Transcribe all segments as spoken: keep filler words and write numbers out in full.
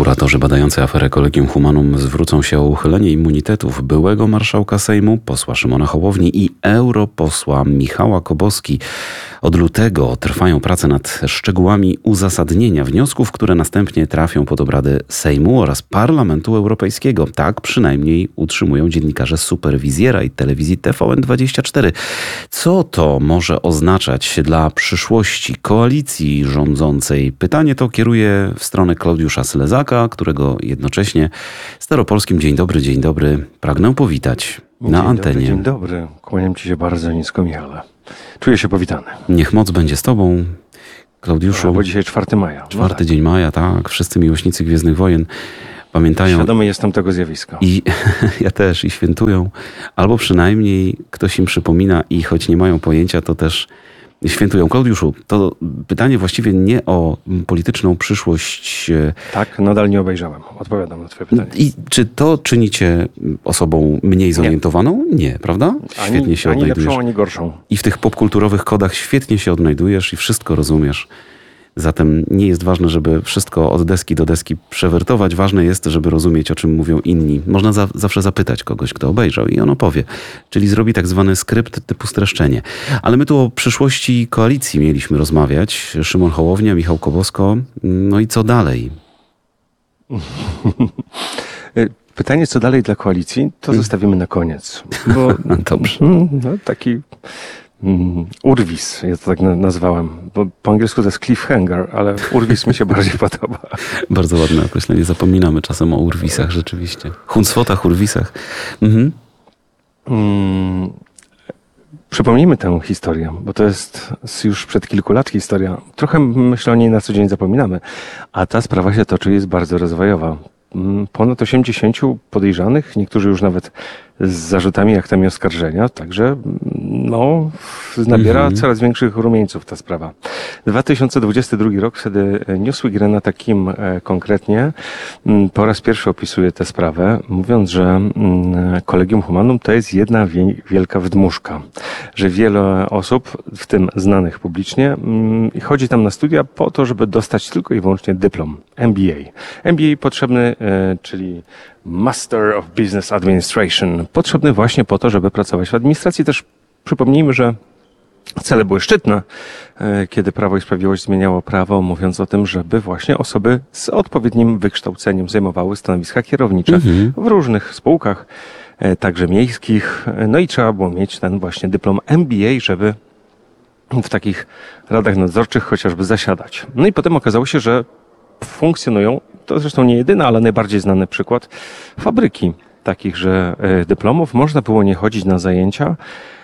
Kuratorzy badający aferę Collegium Humanum zwrócą się o uchylenie immunitetów byłego marszałka Sejmu, posła Szymona Hołowni i europosła Michała Koboski. Od lutego trwają prace nad szczegółami uzasadnienia wniosków, które następnie trafią pod obrady Sejmu oraz Parlamentu Europejskiego. Tak przynajmniej utrzymują dziennikarze Superwizjera i telewizji T V N dwadzieścia cztery. Co to może oznaczać dla przyszłości koalicji rządzącej? Pytanie to kieruję w stronę Klaudiusza Slezaka, którego jednocześnie staropolskim dzień dobry, dzień dobry pragnę powitać na dzień antenie. Dobry, dzień dobry, kłaniam ci się bardzo nisko, Michale. Czuję się powitany. Niech moc będzie z tobą, Klaudiuszu. A, bo dzisiaj czwartego maja. czwarty no tak. dzień maja, tak. Wszyscy miłośnicy Gwiezdnych Wojen pamiętają. Świadomy jestem tego zjawiska. I ja też, i świętują. Albo przynajmniej ktoś im przypomina i choć nie mają pojęcia, to też świętują. Klaudiuszu, to pytanie właściwie nie o polityczną przyszłość. Tak, nadal nie obejrzałem. Odpowiadam na twoje pytanie. I czy to czyni cię osobą mniej zorientowaną? Nie, nie, prawda? Świetnie ani, się ani odnajdujesz. lepszą, ani gorszą. I w tych popkulturowych kodach świetnie się odnajdujesz i wszystko rozumiesz. Zatem nie jest ważne, żeby wszystko od deski do deski przewertować. Ważne jest, żeby rozumieć, o czym mówią inni. Można za, zawsze zapytać kogoś, kto obejrzał i on opowie. Czyli zrobi tak zwany skrypt typu streszczenie. Ale my tu o przyszłości koalicji mieliśmy rozmawiać. Szymon Hołownia, Michał Kobosko. No i co dalej? Pytanie, co dalej dla koalicji, to hmm. zostawimy na koniec. Bo Dobrze. No, taki... Mm, urwis, ja to tak nazwałem, bo po angielsku to jest cliffhanger, ale urwis mi się bardziej podoba. Bardzo ładne określenie, zapominamy czasem o urwisach rzeczywiście. Huncwotach, urwisach. Mhm. Mm, przypomnijmy tę historię, bo to jest już przed kilku lat historia. Trochę myślę o niej na co dzień zapominamy, a ta sprawa się toczy, jest bardzo rozwojowa. Ponad osiemdziesięciu podejrzanych, niektórzy już nawet z zarzutami, aktami oskarżenia, także no, nabiera mhm. coraz większych rumieńców ta sprawa. dwa tysiące dwudziesty drugi rok, wtedy Newsweek na takim e, konkretnie m, po raz pierwszy opisuje tę sprawę, mówiąc, że m, Collegium Humanum to jest jedna wie, wielka wydmuszka, że wiele osób, w tym znanych publicznie, m, chodzi tam na studia po to, żeby dostać tylko i wyłącznie dyplom M B A. M B A potrzebny, e, czyli Master of Business Administration, potrzebny właśnie po to, żeby pracować w administracji. Też przypomnijmy, że cele były szczytne, kiedy Prawo i Sprawiedliwość zmieniało prawo, mówiąc o tym, żeby właśnie osoby z odpowiednim wykształceniem zajmowały stanowiska kierownicze mhm. w różnych spółkach, także miejskich. No i trzeba było mieć ten właśnie dyplom M B A, żeby w takich radach nadzorczych chociażby zasiadać. No i potem okazało się, że funkcjonują, to zresztą nie jedyny, ale najbardziej znany przykład, fabryki takich, że dyplomów można było nie chodzić na zajęcia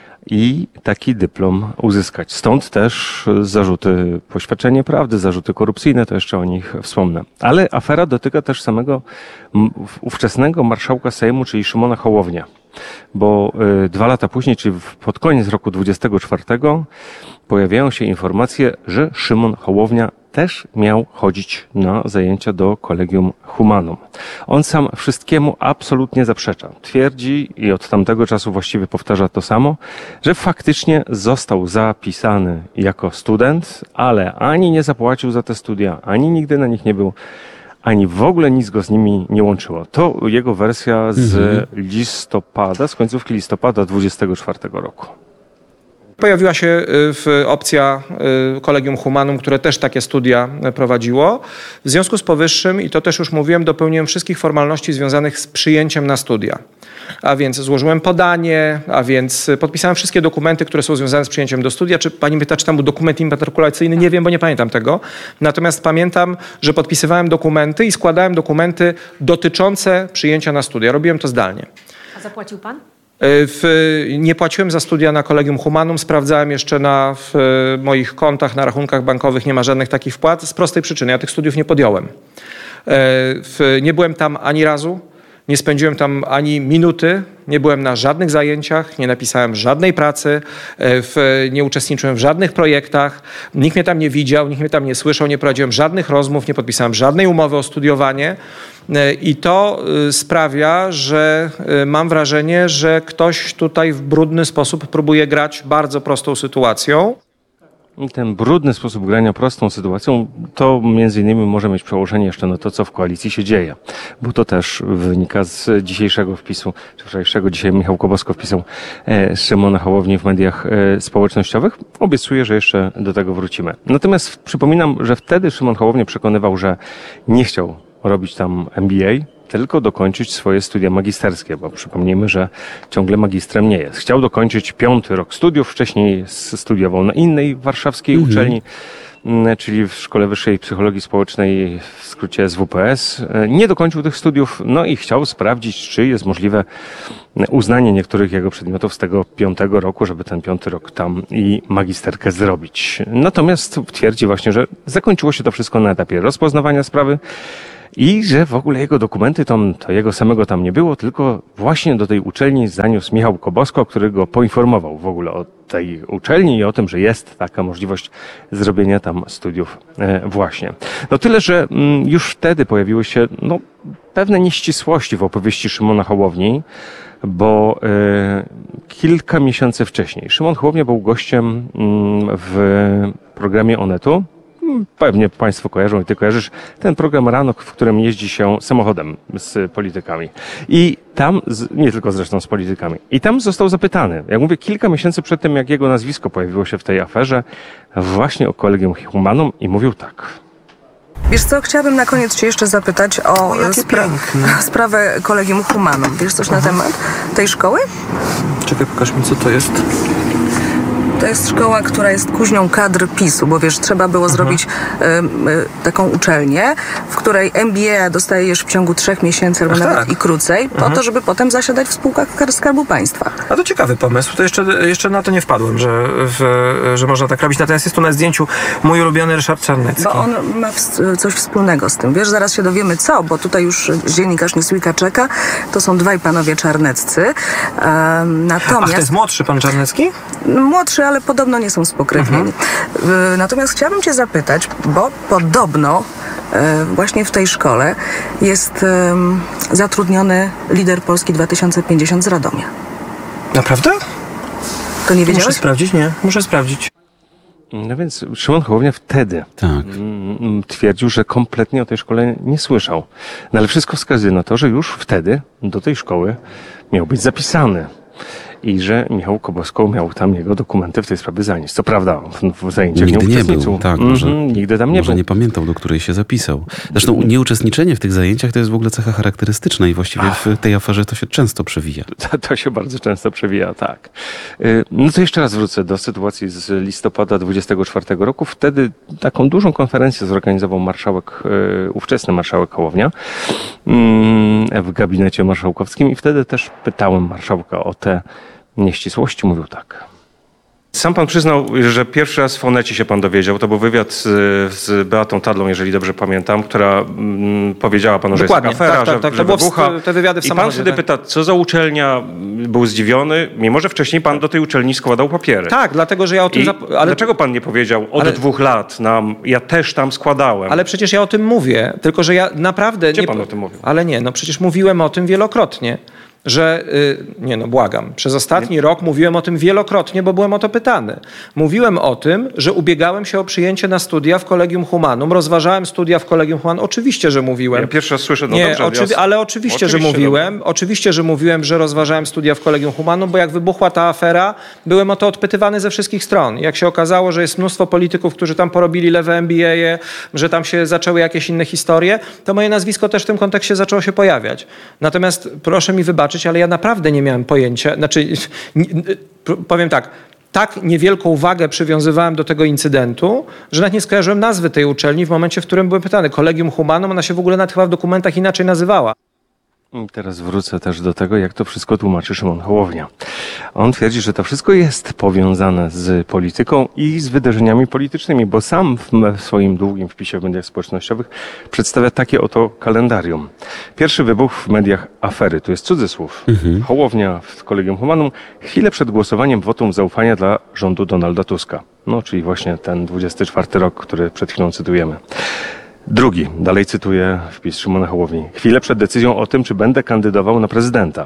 i taki dyplom uzyskać. Stąd też zarzuty poświadczenie prawdy, zarzuty korupcyjne, to jeszcze o nich wspomnę. Ale afera dotyka też samego ówczesnego marszałka Sejmu, czyli Szymona Hołownia. Bo y, dwa lata później, czyli pod koniec roku dwudziestego czwartego, pojawiają się informacje, że Szymon Hołownia też miał chodzić na zajęcia do Collegium Humanum. On sam wszystkiemu absolutnie zaprzecza. Twierdzi i od tamtego czasu właściwie powtarza to samo, że faktycznie został zapisany jako student, ale ani nie zapłacił za te studia, ani nigdy na nich nie był, ani w ogóle nic go z nimi nie łączyło. To jego wersja z mhm. listopada, z końcówki listopada dwudziestego czwartego roku. Pojawiła się w opcja Collegium Humanum, które też takie studia prowadziło. W związku z powyższym, i to też już mówiłem, dopełniłem wszystkich formalności związanych z przyjęciem na studia. A więc złożyłem podanie, a więc podpisałem wszystkie dokumenty, które są związane z przyjęciem do studia. Czy pani pyta, czy tam był dokument immatrykulacyjny? Nie wiem, bo nie pamiętam tego. Natomiast pamiętam, że podpisywałem dokumenty i składałem dokumenty dotyczące przyjęcia na studia. Robiłem to zdalnie. A zapłacił pan? W, nie płaciłem za studia na Collegium Humanum, sprawdzałem jeszcze na w, moich kontach, na rachunkach bankowych, nie ma żadnych takich wpłat, z prostej przyczyny, ja tych studiów nie podjąłem. W, nie byłem tam ani razu, nie spędziłem tam ani minuty, nie byłem na żadnych zajęciach, nie napisałem żadnej pracy, w, nie uczestniczyłem w żadnych projektach, nikt mnie tam nie widział, nikt mnie tam nie słyszał, nie prowadziłem żadnych rozmów, nie podpisałem żadnej umowy o studiowanie. I to sprawia, że mam wrażenie, że ktoś tutaj w brudny sposób próbuje grać bardzo prostą sytuacją. Ten brudny sposób grania prostą sytuacją, to między innymi może mieć przełożenie jeszcze na to, co w koalicji się dzieje. Bo to też wynika z dzisiejszego wpisu, czy wczorajszego, dzisiaj Michał Kobosko wpisał e, Szymona Hołowni w mediach e, społecznościowych. Obiecuję, że jeszcze do tego wrócimy. Natomiast przypominam, że wtedy Szymon Hołownia przekonywał, że nie chciał robić tam M B A, tylko dokończyć swoje studia magisterskie, bo przypomnijmy, że ciągle magistrem nie jest. Chciał dokończyć piąty rok studiów, wcześniej studiował na innej warszawskiej mhm. uczelni, czyli w Szkole Wyższej Psychologii Społecznej, w skrócie S W P S. Nie dokończył tych studiów, no i chciał sprawdzić, czy jest możliwe uznanie niektórych jego przedmiotów z tego piątego roku, żeby ten piąty rok tam i magisterkę zrobić. Natomiast twierdzi właśnie, że zakończyło się to wszystko na etapie rozpoznawania sprawy, i że w ogóle jego dokumenty, tam, to jego samego tam nie było, tylko właśnie do tej uczelni zaniósł Michał Kobosko, który go poinformował w ogóle o tej uczelni i o tym, że jest taka możliwość zrobienia tam studiów e, właśnie. No tyle, że mm, już wtedy pojawiły się no, pewne nieścisłości w opowieści Szymona Hołowni, bo e, kilka miesięcy wcześniej Szymon Hołownia był gościem mm, w programie Onetu. Pewnie Państwo kojarzą i Ty kojarzysz ten program rano, w którym jeździ się samochodem z politykami. I tam, nie tylko zresztą z politykami, i tam został zapytany, jak mówię, kilka miesięcy przed tym, jak jego nazwisko pojawiło się w tej aferze, właśnie o Collegium Humanum i mówił tak. Wiesz co, chciałabym na koniec Cię jeszcze zapytać o, o spra- sprawę Collegium Humanum. Wiesz coś Aha. na temat tej szkoły? Czekaj, pokaż mi, co to jest. To jest szkoła, która jest kuźnią kadr PiSu, bo wiesz, trzeba było mhm. zrobić y, y, taką uczelnię, w której M B A dostajesz w ciągu trzech miesięcy albo Ach, nawet tak. i krócej, mhm. po to, żeby potem zasiadać w spółkach Skarbu Państwa. A to ciekawy pomysł. To jeszcze, jeszcze na to nie wpadłem, że, w, że można tak robić. Natomiast jest tu na zdjęciu mój ulubiony Ryszard Czarnecki. Bo on ma w, coś wspólnego z tym. Wiesz, zaraz się dowiemy co, bo tutaj już dziennikarz Newsweeka czeka. To są dwaj panowie czarneccy. Um, natomiast... Ach, to jest młodszy pan Czarnecki? Młodszy, ale podobno nie są spokrewnieni. Mhm. Natomiast chciałabym Cię zapytać, bo podobno e, właśnie w tej szkole jest e, zatrudniony lider Polski dwa tysiące pięćdziesiąt z Radomia. Naprawdę? To nie wiedziałeś? Muszę sprawdzić, nie. Muszę sprawdzić. No więc Szymon Hołownia wtedy tak. twierdził, że kompletnie o tej szkole nie słyszał. No ale wszystko wskazuje na to, że już wtedy do tej szkoły miał być zapisany. I że Michał Kobosko miał tam jego dokumenty w tej sprawie zanieść. Co prawda w, w zajęciach nigdy nie uczestniczył. Nie był, tak, może, mm-hmm, nigdy tam nie może był. nie pamiętał, do której się zapisał. Zresztą nieuczestniczenie w tych zajęciach to jest w ogóle cecha charakterystyczna i właściwie Ach. w tej aferze to się często przewija. To, to się bardzo często przewija, tak. No to jeszcze raz wrócę do sytuacji z listopada dwudziestego czwartego roku. Wtedy taką dużą konferencję zorganizował marszałek, ówczesny marszałek Hołownia w gabinecie marszałkowskim i wtedy też pytałem marszałka o te nieścisłości, mówił tak. Sam pan przyznał, że pierwszy raz w Onecie się pan dowiedział. To był wywiad z, z Beatą Tadlą, jeżeli dobrze pamiętam, która mm, powiedziała panu, Dokładnie. że jest taka afera, tak, że, tak, że to wybucha. Te wywiady w I pan samochodzie, wtedy tak? pyta, co za uczelnia, był zdziwiony, mimo że wcześniej pan do tej uczelni składał papiery. Tak, dlatego, że ja o tym... I zap... ale... Dlaczego pan nie powiedział od ale... dwóch lat nam, ja też tam składałem? Ale przecież ja o tym mówię, tylko że ja naprawdę... Gdzie nie... pan o tym mówił? Ale nie, no przecież mówiłem o tym wielokrotnie. Że, yy, nie no, błagam, przez ostatni nie. rok mówiłem o tym wielokrotnie, bo byłem o to pytany. Mówiłem o tym, że ubiegałem się o przyjęcie na studia w Collegium Humanum, rozważałem studia w Collegium Humanum. Oczywiście, że mówiłem. Ja pierwszy raz słyszę, no nie, dobrze, oczywi- ale oczywiście, oczywiście, że mówiłem. Dobrze. Oczywiście, że mówiłem, że rozważałem studia w Collegium Humanum, bo jak wybuchła ta afera, byłem o to odpytywany ze wszystkich stron. Jak się okazało, że jest mnóstwo polityków, którzy tam porobili lewe M B A, że tam się zaczęły jakieś inne historie, to moje nazwisko też w tym kontekście zaczęło się pojawiać. Natomiast proszę mi wybaczyć, ale ja naprawdę nie miałem pojęcia, znaczy powiem tak, tak niewielką wagę przywiązywałem do tego incydentu, że nawet nie skojarzyłem nazwy tej uczelni w momencie, w którym byłem pytany. Collegium Humanum, ona się w ogóle nawet chyba w dokumentach inaczej nazywała. Teraz wrócę też do tego, jak to wszystko tłumaczy Szymon Hołownia. On twierdzi, że to wszystko jest powiązane z polityką i z wydarzeniami politycznymi, bo sam w swoim długim wpisie w mediach społecznościowych przedstawia takie oto kalendarium. Pierwszy wybuch w mediach afery, tu jest cudzysłów. Mhm. Hołownia w Collegium Humanum chwilę przed głosowaniem wotum zaufania dla rządu Donalda Tuska. No, czyli właśnie ten dwudziesty czwarty rok, który przed chwilą cytujemy. Drugi, dalej cytuję wpis Szymona Hołowni. Chwilę przed decyzją o tym, czy będę kandydował na prezydenta.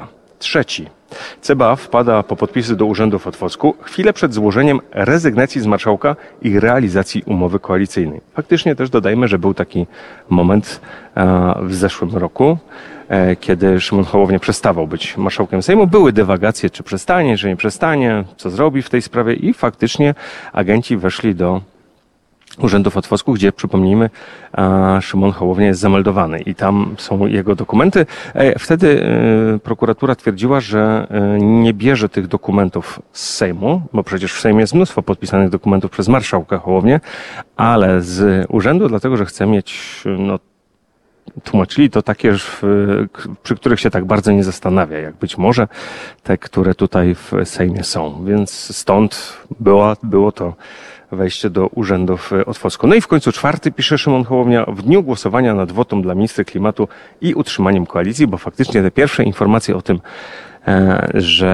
Trzeci. C B A wpada po podpisy do urzędu w Otwocku chwilę przed złożeniem rezygnacji z marszałka i realizacji umowy koalicyjnej. Faktycznie też dodajmy, że był taki moment e, w zeszłym roku, e, kiedy Szymon Hołownia przestawał być marszałkiem Sejmu. Były dywagacje, czy przestanie, czy nie przestanie, co zrobi w tej sprawie i faktycznie agenci weszli do Urzędu w Otwocku, gdzie, przypomnijmy, Szymon Hołownia jest zameldowany i tam są jego dokumenty. Wtedy prokuratura twierdziła, że nie bierze tych dokumentów z Sejmu, bo przecież w Sejmie jest mnóstwo podpisanych dokumentów przez marszałka Hołownię, ale z urzędu, dlatego że chce mieć, no, tłumaczyli to takie, przy których się tak bardzo nie zastanawia, jak być może te, które tutaj w Sejmie są. Więc stąd było, było to wejście do urzędu w Otwocku. No i w końcu czwarty, pisze Szymon Hołownia, w dniu głosowania nad wotum dla ministra klimatu i utrzymaniem koalicji, bo faktycznie te pierwsze informacje o tym, że